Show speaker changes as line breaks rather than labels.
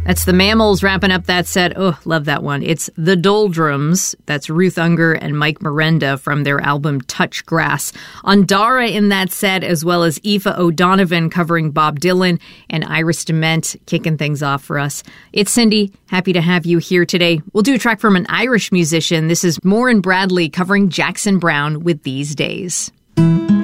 That's the Mammals wrapping up that set. Oh, love that one. It's The Doldrums. That's Ruth Unger and Mike Miranda from their album Touch Grass. Ondara in that set, as well as Aoife O'Donovan covering Bob Dylan, and Iris Dement kicking things off for us. It's Cindy. Happy to have you here today. We'll do a track from an Irish musician. This is Maureen Bradley covering Jackson Browne with These Days.